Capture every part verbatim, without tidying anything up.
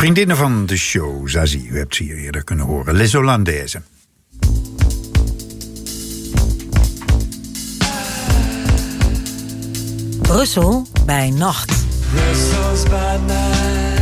Vriendinnen van de show, Zazie, u hebt ze hier eerder kunnen horen. Les Hollandaises. Brussel bij nacht. Brussels by night.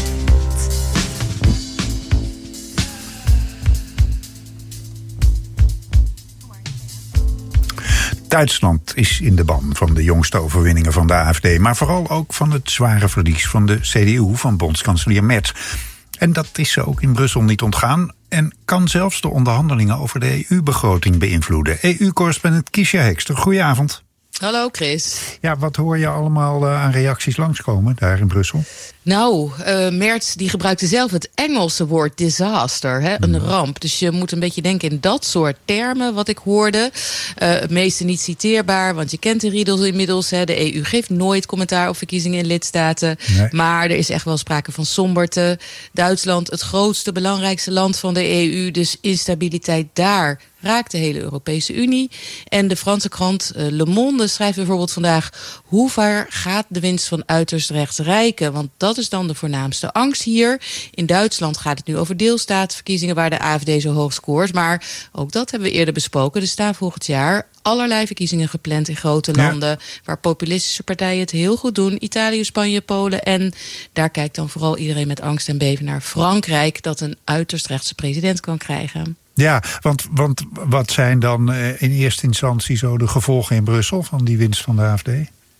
Duitsland is in de ban van de jongste overwinningen van de A F D... maar vooral ook van het zware verlies van de C D U van bondskanselier Merz. En dat is ze ook in Brussel niet ontgaan... en kan zelfs de onderhandelingen over de E U-begroting beïnvloeden. E U-correspondent Kiesja Hekster, goedenavond. Hallo Chris. Ja, wat hoor je allemaal uh, aan reacties langskomen daar in Brussel? Nou, uh, Merz die gebruikte zelf het Engelse woord disaster, hè, een ramp. Dus je moet een beetje denken in dat soort termen wat ik hoorde. Uh, het meeste niet citeerbaar, want je kent de riedel inmiddels. Hè. De E U geeft nooit commentaar op verkiezingen in lidstaten. Nee. Maar er is echt wel sprake van somberte. Duitsland, het grootste, belangrijkste land van de E U. Dus instabiliteit daar raakt de hele Europese Unie. En de Franse krant uh, Le Monde schrijft bijvoorbeeld vandaag... hoe ver gaat de winst van uiterst rechts rijken? Want dat is dan de voornaamste angst hier. In Duitsland gaat het nu over deelstaatverkiezingen... waar de A F D zo hoog scoort. Maar ook dat hebben we eerder besproken. Er staan volgend jaar allerlei verkiezingen gepland in grote landen... Ja. waar populistische partijen het heel goed doen. Italië, Spanje, Polen. En daar kijkt dan vooral iedereen met angst en beven naar Frankrijk... dat een uiterst rechtse president kan krijgen. Ja, want, want wat zijn dan uh, in eerste instantie zo de gevolgen in Brussel... van die winst van de A F D?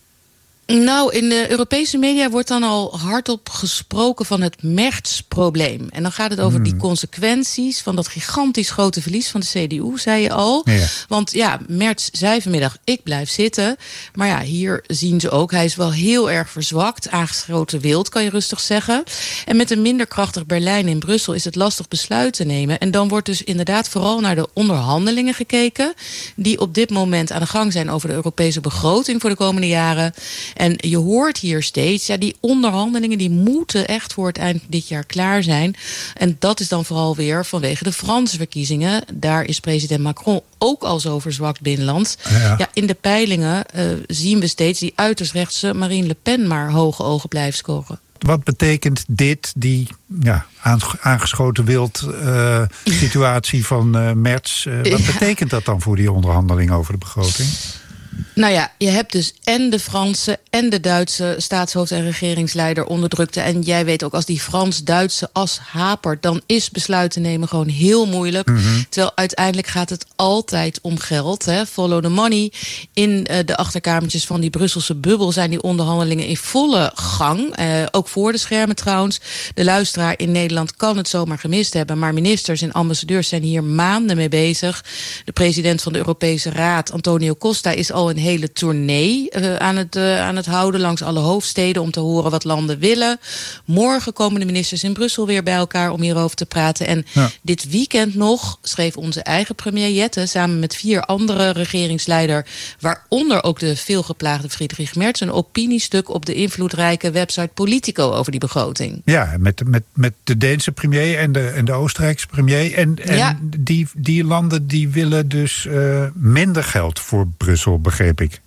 Nou, in de Europese media wordt dan al hardop gesproken van het Merz-probleem. En dan gaat het over hmm. die consequenties van dat gigantisch grote verlies van de C D U, zei je al. Ja. Want ja, Merz zei vanmiddag, ik blijf zitten. Maar ja, hier zien ze ook, hij is wel heel erg verzwakt, aangeschoten wild, kan je rustig zeggen. En met een minder krachtig Berlijn in Brussel is het lastig besluit te nemen. En dan wordt dus inderdaad vooral naar de onderhandelingen gekeken, die op dit moment aan de gang zijn over de Europese begroting voor de komende jaren. En je hoort hier steeds, ja, die onderhandelingen die moeten echt voor het eind dit jaar klaar zijn. En dat is dan vooral weer vanwege de Franse verkiezingen. Daar is president Macron ook al zo verzwakt binnenlands. Ja. Ja, in de peilingen uh, zien we steeds die uiterst rechtse Marine Le Pen maar hoge ogen blijven scoren. Wat betekent dit, die ja, aangeschoten wild uh, situatie van uh, Merz? Uh, wat ja. betekent dat dan voor die onderhandeling over de begroting? Nou ja, je hebt dus en de Franse en de Duitse staatshoofd en regeringsleider onderdrukte. En jij weet ook, als die Frans-Duitse as hapert, dan is besluiten nemen gewoon heel moeilijk. Mm-hmm. Terwijl uiteindelijk gaat het altijd om geld. Hè. Follow the money. In uh, de achterkamertjes van die Brusselse bubbel zijn die onderhandelingen in volle gang. Uh, ook voor de schermen trouwens. De luisteraar in Nederland kan het zomaar gemist hebben. Maar ministers en ambassadeurs zijn hier maanden mee bezig. De president van de Europese Raad, Antonio Costa, is al een hele tournee uh, aan, het, uh, aan het houden langs alle hoofdsteden om te horen wat landen willen. Morgen komen de ministers in Brussel weer bij elkaar om hierover te praten. En ja. dit weekend nog schreef onze eigen premier Jette samen met vier andere regeringsleiders, waaronder ook de veelgeplaagde Friedrich Merz, een opiniestuk op de invloedrijke website Politico over die begroting. Ja, met, met, met de Deense premier en de, en de Oostenrijkse premier. En, en ja. die, die landen die willen dus uh, minder geld voor Brussel, begreep ik.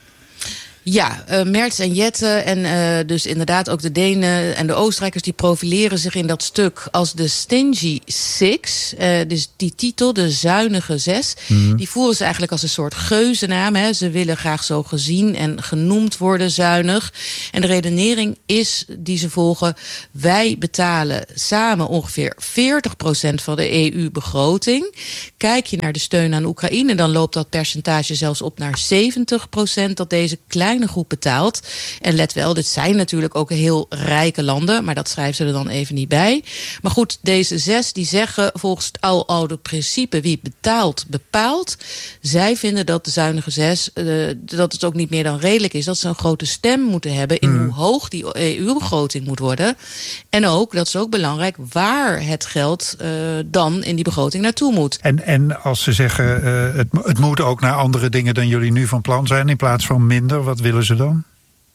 Ja, uh, Merz en Jette en uh, dus inderdaad ook de Denen en de Oostenrijkers, die profileren zich in dat stuk als de Stingy Six. Uh, dus die titel, de zuinige zes, mm. die voeren ze eigenlijk als een soort geuzennaam. Hè. Ze willen graag zo gezien en genoemd worden, zuinig. En de redenering is die ze volgen: wij betalen samen ongeveer veertig procent van de E U-begroting. Kijk je naar de steun aan Oekraïne, dan loopt dat percentage zelfs op naar zeventig procent dat deze kleine groep betaalt. En let wel, dit zijn natuurlijk ook heel rijke landen, maar dat schrijven ze er dan even niet bij. Maar goed, deze zes die zeggen volgens het oude principe wie betaalt, bepaalt. Zij vinden dat de zuinige zes, uh, dat het ook niet meer dan redelijk is dat ze een grote stem moeten hebben in mm. hoe hoog die E U-begroting moet worden. En ook, dat is ook belangrijk, waar het geld uh, dan in die begroting naartoe moet. En, en als ze zeggen, uh, het, het moet ook naar andere dingen dan jullie nu van plan zijn, in plaats van minder, wat willen ze dan?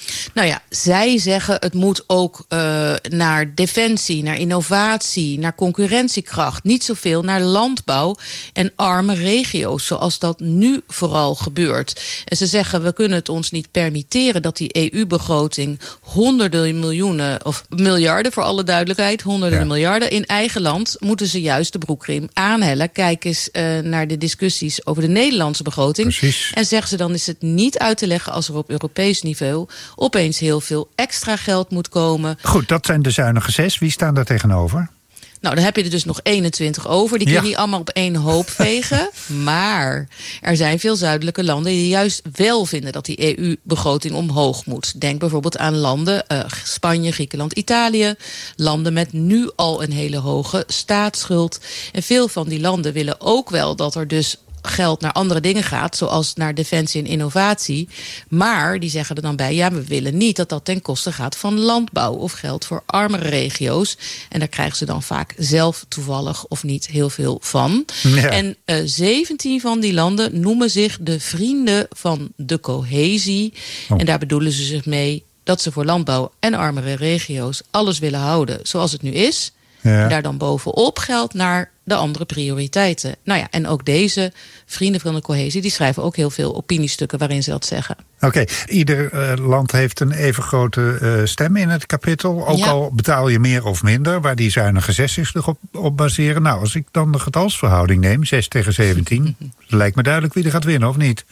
Nou ja, zij zeggen het moet ook uh, naar defensie, naar innovatie, naar concurrentiekracht. Niet zoveel naar landbouw en arme regio's, zoals dat nu vooral gebeurt. En ze zeggen, we kunnen het ons niet permitteren dat die E U-begroting honderden miljoenen, of miljarden voor alle duidelijkheid, honderden ja. miljarden in eigen land, moeten ze juist de broekriem aanhellen. Kijk eens uh, naar de discussies over de Nederlandse begroting. Precies. En zeggen ze, dan is het niet uit te leggen als er op Europees niveau opeens heel veel extra geld moet komen. Goed, dat zijn de zuinige zes. Wie staan daar tegenover? Nou, dan heb je er dus nog eenentwintig over. Die kun je ja. niet allemaal op één hoop vegen. Maar er zijn veel zuidelijke landen die juist wel vinden dat die E U-begroting omhoog moet. Denk bijvoorbeeld aan landen, uh, Spanje, Griekenland, Italië. Landen met nu al een hele hoge staatsschuld. En veel van die landen willen ook wel dat er dus geld naar andere dingen gaat, zoals naar defensie en innovatie. Maar die zeggen er dan bij, ja, we willen niet dat dat ten koste gaat van landbouw of geld voor armere regio's. En daar krijgen ze dan vaak zelf toevallig of niet heel veel van. Ja. En uh, zeventien van die landen noemen zich de vrienden van de cohesie. Oh. En daar bedoelen ze zich mee dat ze voor landbouw en armere regio's alles willen houden zoals het nu is. Ja. En daar dan bovenop geld naar de andere prioriteiten. Nou ja, en ook deze vrienden van de cohesie, die schrijven ook heel veel opiniestukken waarin ze dat zeggen. Oké, okay. Ieder uh, land heeft een even grote uh, stem in het kapittel. Ook ja. al betaal je meer of minder, waar die zuinige zes zich op, op baseren. Nou, als ik dan de getalsverhouding neem, zes tegen zeventien... lijkt me duidelijk wie er gaat winnen, of niet?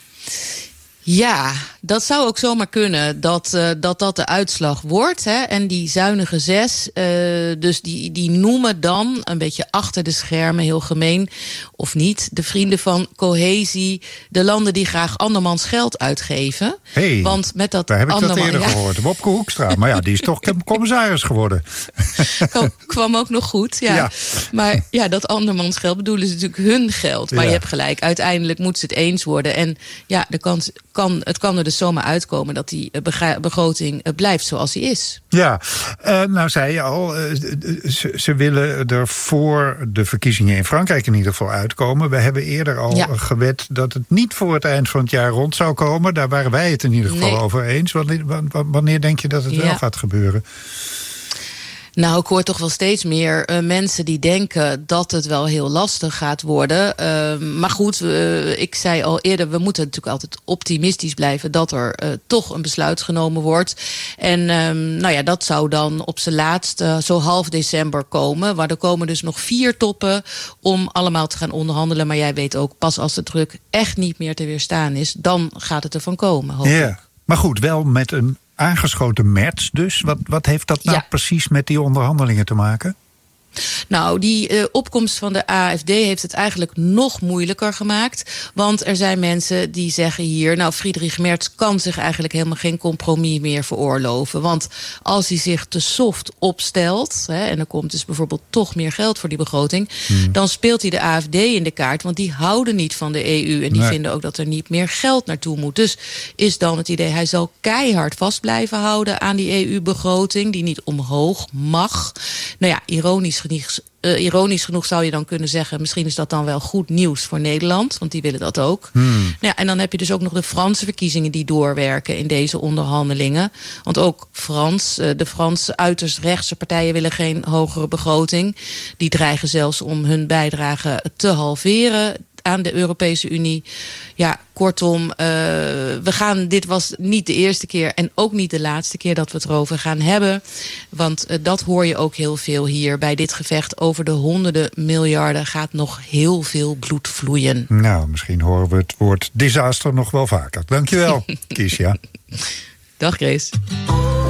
Ja, dat zou ook zomaar kunnen dat uh, dat, dat de uitslag wordt. Hè. En die zuinige zes, uh, dus die, die noemen dan een beetje achter de schermen, heel gemeen of niet, de vrienden van cohesie, de landen die graag andermans geld uitgeven. Hey, want met dat daar heb ik anderman, dat eerder ja. gehoord. Wopke Hoekstra, maar ja, die is toch commissaris geworden. Kwam, kwam ook nog goed, ja. ja. Maar ja, dat andermans geld bedoelen ze natuurlijk hun geld. Maar ja. je hebt gelijk, uiteindelijk moeten ze het eens worden. En ja, de kans Kan, het kan er dus zomaar uitkomen dat die begroting blijft zoals die is. Ja, uh, nou zei je al, uh, ze, ze willen er voor de verkiezingen in Frankrijk in ieder geval uitkomen. We hebben eerder al ja. gewet dat het niet voor het eind van het jaar rond zou komen. Daar waren wij het in ieder geval nee. over eens. Wanneer, wanneer denk je dat het ja. wel gaat gebeuren? Nou, ik hoor toch wel steeds meer uh, mensen die denken dat het wel heel lastig gaat worden. Uh, maar goed, uh, ik zei al eerder, we moeten natuurlijk altijd optimistisch blijven dat er uh, toch een besluit genomen wordt. En um, nou ja, dat zou dan op z'n laatst uh, zo half december komen. Maar er komen dus nog vier toppen om allemaal te gaan onderhandelen. Maar jij weet ook, pas als de druk echt niet meer te weerstaan is, dan gaat het ervan komen, hoop ik. Ja, maar goed, wel met een aangeschoten Merz dus. Wat, wat heeft dat nou ja. precies met die onderhandelingen te maken? Nou, die uh, opkomst van de A F D heeft het eigenlijk nog moeilijker gemaakt. Want er zijn mensen die zeggen hier, nou, Friedrich Merz kan zich eigenlijk helemaal geen compromis meer veroorloven. Want als hij zich te soft opstelt, hè, en er komt dus bijvoorbeeld toch meer geld voor die begroting, hmm. dan speelt hij de A F D in de kaart. Want die houden niet van de E U en die nee. vinden ook dat er niet meer geld naartoe moet. Dus is dan het idee, hij zal keihard vast blijven houden aan die E U-begroting, die niet omhoog mag. Nou ja, ironisch Uh, ironisch genoeg zou je dan kunnen zeggen, misschien is dat dan wel goed nieuws voor Nederland, want die willen dat ook. Hmm. Nou ja, en dan heb je dus ook nog de Franse verkiezingen die doorwerken in deze onderhandelingen. Want ook Frans, uh, de Franse uiterst rechtse partijen willen geen hogere begroting. Die dreigen zelfs om hun bijdrage te halveren aan de Europese Unie. Ja, kortom, uh, we gaan, dit was niet de eerste keer en ook niet de laatste keer dat we het erover gaan hebben. Want uh, dat hoor je ook heel veel hier. Bij dit gevecht over de honderden miljarden gaat nog heel veel bloed vloeien. Nou, misschien horen we het woord disaster nog wel vaker. Dankjewel, Kiesja. Dag, Grace.